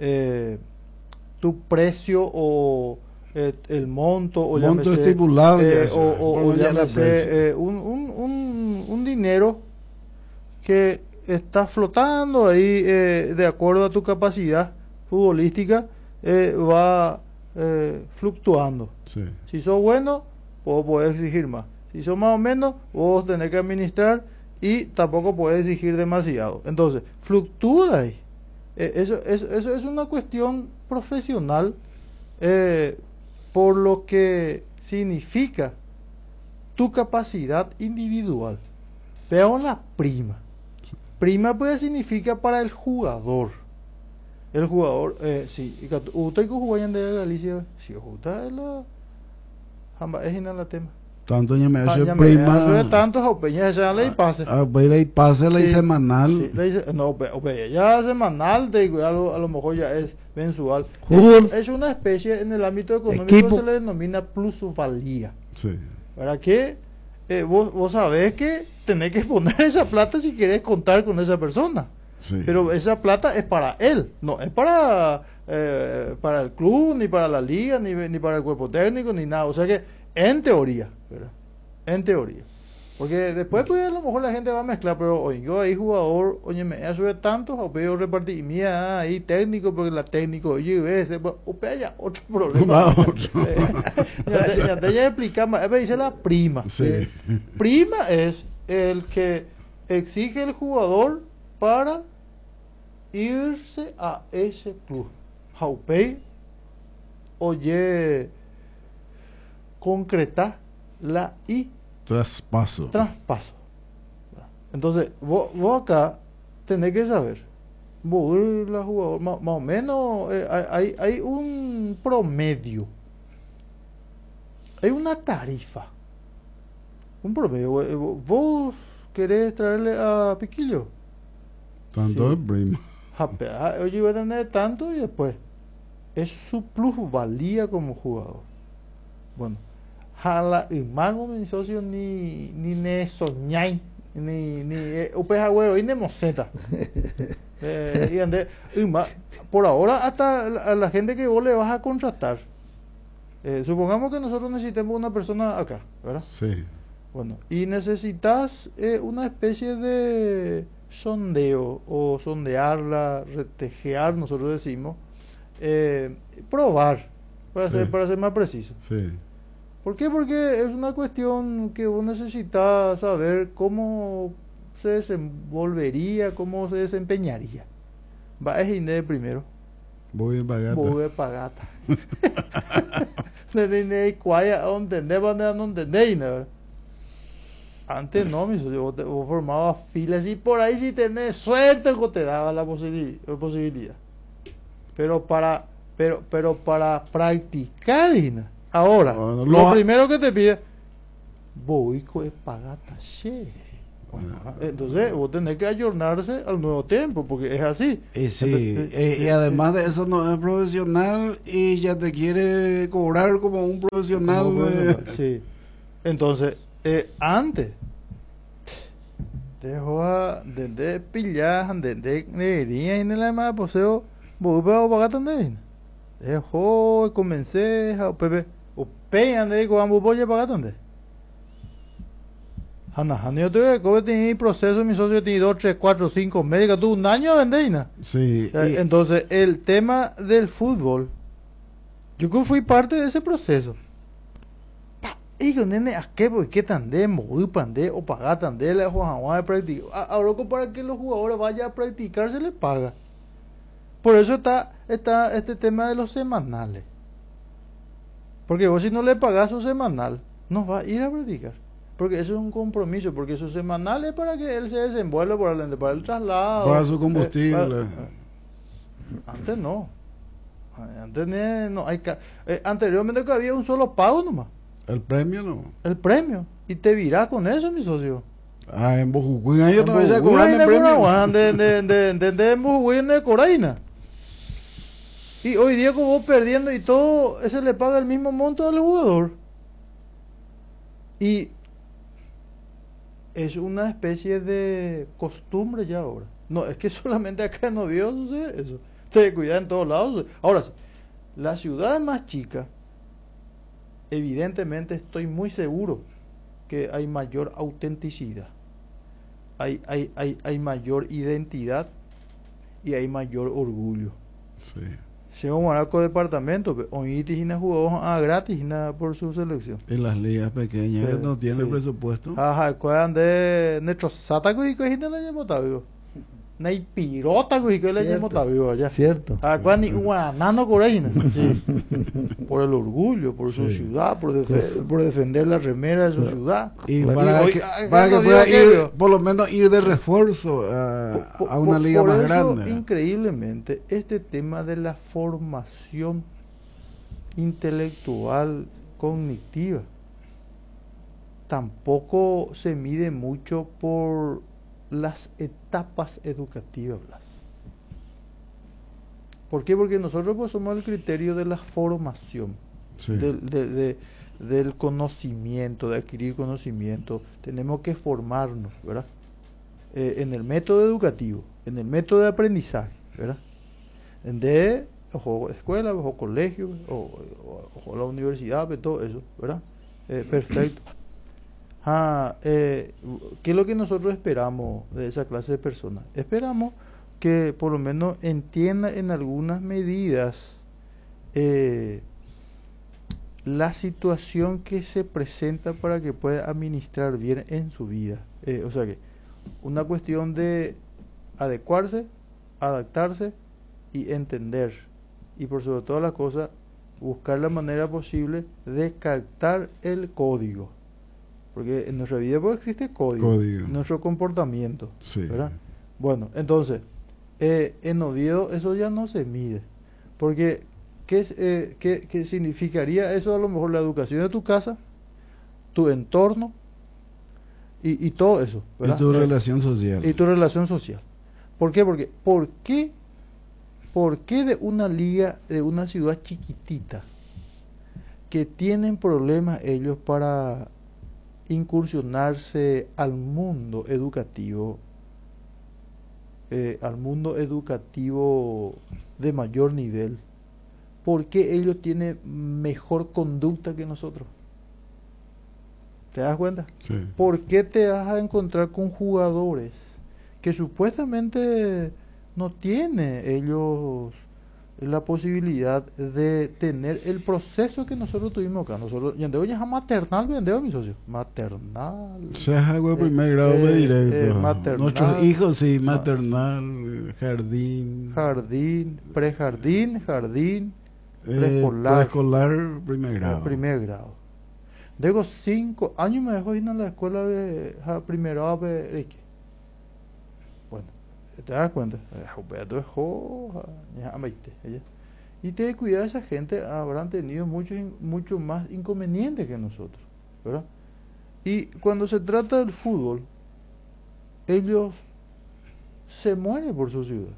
tu precio o el monto o Monto llámese, estipulado ya eso, o por ya la llámese, precio. un dinero que está flotando ahí de acuerdo a tu capacidad futbolística, va fluctuando. Sí. Si sos bueno, vos podés exigir más. Si sos más o menos, vos tenés que administrar y tampoco podés exigir demasiado. Entonces, fluctúa ahí. Eso es una cuestión profesional, por lo que significa tu capacidad individual. Veamos la prima. Prima pues significa para el jugador. El jugador, sí, usted que juega en Galicia, si justa es la jamba es la tema. Tanto ya me hace Ya prima. tantos o peña ya le pase. Y pase la Sí, semanal. sí, no, ya semanal, te digo, a lo mejor ya es mensual. Fútbol. Es una especie, en el ámbito económico Equipo. se le denomina plusvalía. Sí. ¿Verdad que vos sabés que tenés que poner esa plata si querés contar con esa persona? Sí. Pero esa plata es para él, no es para el club, ni para la liga, ni para el cuerpo técnico, ni nada. O sea que, en teoría, ¿verdad? En teoría. Porque después, pues, a lo mejor la gente va a mezclar, pero oye, yo ahí jugador, oye, me sube tanto, o peor repartir, mía, ahí técnico, porque la técnico, oye, ves, o ya otro problema. Va otro. Ya te explicamos, dice la prima. Sí. Prima es el que exige el jugador para irse a ese club. Jaupei, oye, concretar la y Traspaso. traspaso. Entonces, vos acá tenés que saber, vos la jugador, más o menos hay un promedio, hay una tarifa, un promedio. Vos querés traerle a Piquillo, Tanto Sí. es prima. oye, voy a tener tanto y después es su plusvalía como jugador. Bueno, jala y mago mi socio ni ne soñai ni upes agüero y ne moseta. Y ande, por ahora hasta la gente que vos le vas a contratar, supongamos que nosotros necesitemos una persona acá, ¿verdad? Sí. Bueno, y necesitas una especie de sondeo o sondearla, retejear, nosotros decimos, probar, Sí. para ser más preciso. Sí. ¿Por qué? Porque es una cuestión que vos necesitas saber cómo se desenvolvería, cómo se desempeñaría. Va a Gine primero, Voy a pagar. voy a pagata. De cuaya, entender, no entender, ¿no? Antes no, mi socio, vos formabas filas y por ahí si tenés suerte vos te daba la posibilidad. Pero para practicar, Gina, ahora, Bueno, lo primero que te pide, boico es pagata, che. Entonces vos tenés que ayornarse al nuevo tiempo, porque es así. Y sí, y además de eso no es profesional y ya te quiere cobrar como un profesional. Sí. Entonces, antes, dejó a de pillar, de neguería y en la demás poseo, vos vas pagar también. Dejó, comencé, a pepe, o peyan de cuando voy a pagar también. Ana, yo tuve que tener proceso, mi socio tiene 2, 3, 4, 5 médicos, tú un año vendéina. Sí. Entonces, el tema del fútbol, yo que fui parte de ese proceso. Y con nene, ¿a qué? Porque qué tan de mover pandé o pagar tan de la jugadora de practicar. Ahora para que los jugadores vayan a practicar se les paga. Por eso está este tema de los semanales. Porque vos si no le pagas su semanal, no va a ir a practicar. Porque eso es un compromiso, porque su semanal es para que él se desenvuelva para el traslado. Para su combustible. Antes no. Antes no hay anteriormente que había un solo pago nomás. El premio no. El premio. Y te virás con eso, mi socio. Ah, en Bojucuín ellos todavía se cobran el premio. De Bojucuín de Coraina. Y hoy día como vos perdiendo y todo, ese le paga el mismo monto al jugador. Y es una especie de costumbre ya ahora. No, es que solamente acá en Oviedo sucede eso. Se cuida en todos lados. Ahora, la ciudad más chica, evidentemente estoy muy seguro que hay mayor autenticidad, hay mayor identidad y hay mayor orgullo. Sí. Si un maraco departamento, hoy tiene jugadores gratis por su selección. En las ligas pequeñas Sí, que no tienen sí. presupuesto. Ajá, cuidan de nuestro sataco y cogiste la llevota, Nay pirota que le llamo tabio allá. Cierto. Cuando guanano coreína. Sí. Por el orgullo, por su Sí. ciudad, por defender la remera de su ciudad. Y Claro. para Hoy- que, no para que digo pueda que- ir, por lo menos ir de refuerzo a una liga por más eso, grande. increíblemente, este tema de la formación intelectual cognitiva tampoco se mide mucho por las etapas educativas. Blas. ¿Por qué? Porque nosotros pues somos el criterio de la formación, Sí. del conocimiento, de adquirir conocimiento. Tenemos que formarnos, ¿verdad? En el método educativo, en el método de aprendizaje, ¿verdad? De ojo, escuela, ojo, colegio, ojo, la universidad, todo eso, ¿verdad? Perfecto. ¿Qué es lo que nosotros esperamos de esa clase de personas? Esperamos que por lo menos entienda en algunas medidas la situación que se presenta para que pueda administrar bien en su vida. O sea que una cuestión de adecuarse, adaptarse y entender. Y por sobre todas las cosas, buscar la manera posible de captar el código. Porque en nuestra vida pues existe código. Nuestro comportamiento. Sí. ¿Verdad? Bueno, entonces, en Oviedo eso ya no se mide. Porque, ¿qué significaría eso? A lo mejor la educación de tu casa, tu entorno y todo eso. ¿verdad? Y tu relación social. Y tu relación social. ¿Por qué? Porque, ¿por qué de una liga, de una ciudad chiquitita, que tienen problemas ellos para incursionarse al mundo educativo de mayor nivel? ¿Por qué ellos tienen mejor conducta que nosotros? ¿Te das cuenta? Sí. ¿Por qué te vas a encontrar con jugadores que supuestamente no tienen ellos la posibilidad de tener el proceso que nosotros tuvimos acá? Nosotros, y andeo ya maternal, vendeo mi socio. Maternal. Sea algo de primer grado de directo. maternal. Nuestros hijos, sí, maternal, jardín. Jardín, prejardín, jardín, preescolar, primer grado. Primer grado. Digo 5 años me dejó ir a la escuela de primero de bueno, te das cuenta, y te cuidar esa gente habrán tenido mucho más inconvenientes que nosotros, ¿verdad? Y cuando se trata del fútbol, ellos se mueren por su ciudad.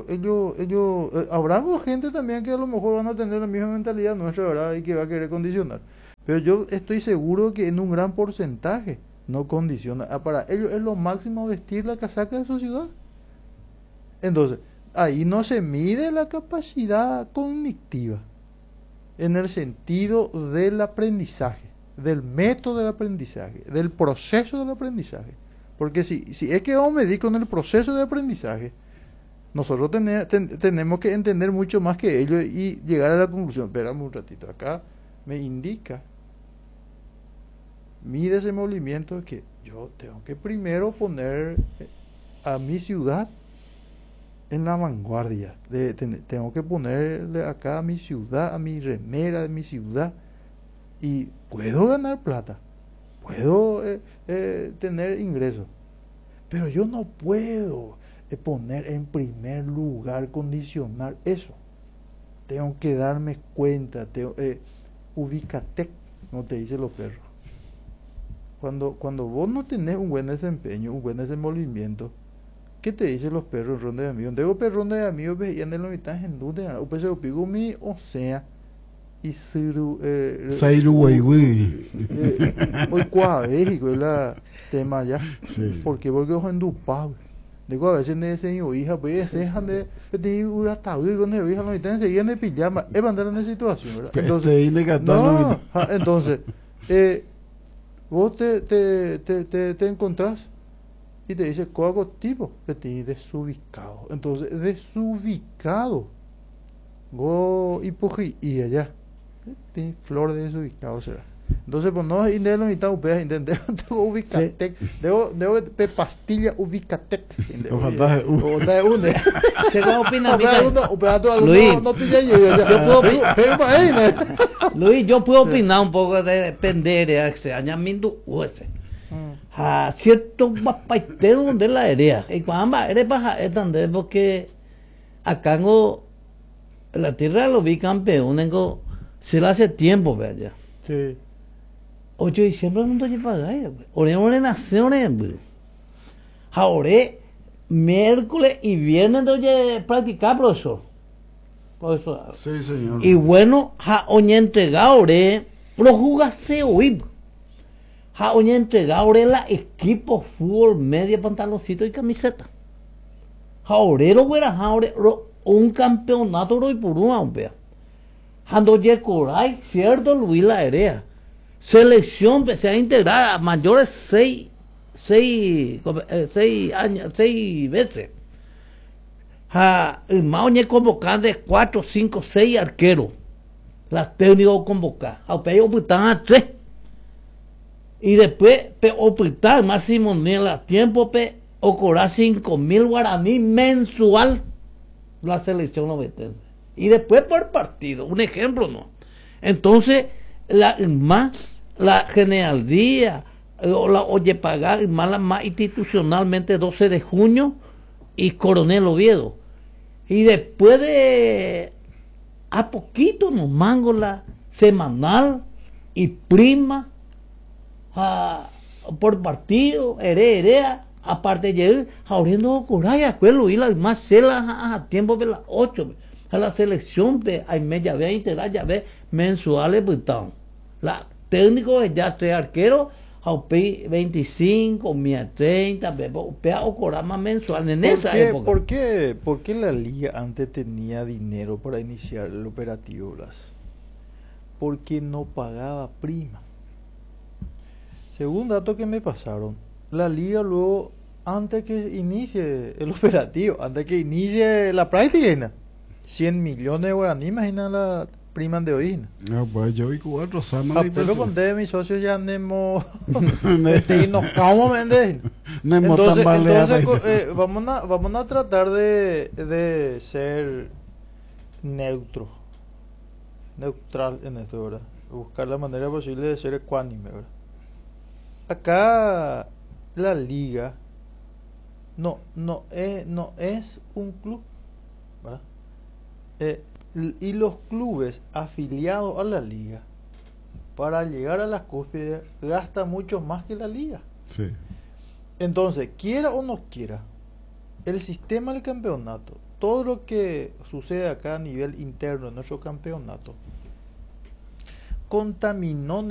Habrá gente también que a lo mejor van a tener la misma mentalidad nuestra, ¿verdad? Y que va a querer condicionar. Pero yo estoy seguro que en un gran porcentaje no condiciona. Para ellos es lo máximo vestir la casaca de su ciudad. Entonces, ahí no se mide la capacidad cognitiva en el sentido del aprendizaje, del método del aprendizaje, del proceso del aprendizaje. Porque si es que vamos a medir con el proceso de aprendizaje, nosotros tenemos que entender mucho más que ellos y llegar a la conclusión. Esperamos un ratito, acá me indica, mi desenvolvimiento, que yo tengo que primero poner a mi ciudad en la vanguardia. Tengo que ponerle acá a mi ciudad, a mi remera de mi ciudad, y puedo ganar plata, puedo tener ingresos, pero yo no puedo poner en primer lugar, condicionar eso. Tengo que darme cuenta, ubícate, no te dicen los perros. Cuando vos no tenés un buen desempeño, un buen desenvolvimiento, ¿qué te dicen los perros en ronda de amigos? Tengo perros de amigos, veían de la mitad en duda, o pues se pico mi, o sea, y Sairu Weiwei. Hoy cuadéjico es la tema ya. Sí. ¿Por qué? Porque ojo endupado. Digo, a veces de ese hija, pues dejan de tener un ataúd con el hija, no están seguían de pijama, es mandar en esa situación, ¿verdad? Entonces, entonces, vos te encontrás y te dice coago tipo, te desubicado. Entonces, desubicado. Go y allá. Flor de desubicado será. Entonces, pues no es de la mitad upea, intenté ubicatec. Debo pastilla ubicatec. Se va a opinar, Luis, yo puedo opinar un poco de depender de añamiento ese. A cierto papaiteo donde la area. Y cuando eres baja es donde porque acá en la tierra lo vi campeón, se hace tiempo, vaya. Sí. 8 de diciembre no estoy pagando. Ahora naciones, ahora miércoles y viernes estoy practicar, profesor. Sí, señor. Y bueno, hoy entregado, pero jugarse hoy. Hoy entregado la equipo fútbol, media, pantaloncito y camiseta. Ahora un campeonato hoy por una, vea. Ando Yecoray, cierto, Luis la Herea. Selección que se ha integrado a mayores 6 veces. Más convocando de 4, 5, 6 arqueros. La técnica convocada. A opitan a 3. Y después, opitar máximo en la tiempo, o cobrar 5.000 guaraní mensual la selección novetense. Y después por partido, un ejemplo, ¿no? Entonces, la Generalía, o la Oye Pagar, más institucionalmente 12 de junio y Coronel Oviedo. Y después de a poquito nos mango la semanal y prima por partido, herea, aparte de abriendo coraya, y las más celas a tiempo de las 8. A la selección hay media vez integral, ya ve mensuales, pues la técnico ya sea arquero, a 25, 30, o cobrar más mensual en esa época. ¿Por qué la liga antes tenía dinero para iniciar el operativo, Blas? Porque no pagaba prima. Según datos que me pasaron, la liga luego, antes que inicie el operativo, antes que inicie la práctica, 100 millones de guaraní, imagina la prima de hoy. No, pues yo vi 4 semanas. Pero conté mis socios ya nos vamos a vender. Entonces vamos a tratar de ser neutral en esto, ¿verdad? Buscar la manera posible de ser ecuánime, ¿verdad? Acá la liga no es un club, ¿verdad? Y los clubes afiliados a la liga, para llegar a las cúspides gasta mucho más que la liga. Sí. Entonces, quiera o no quiera, el sistema del campeonato, todo lo que sucede acá a nivel interno en nuestro campeonato, contaminó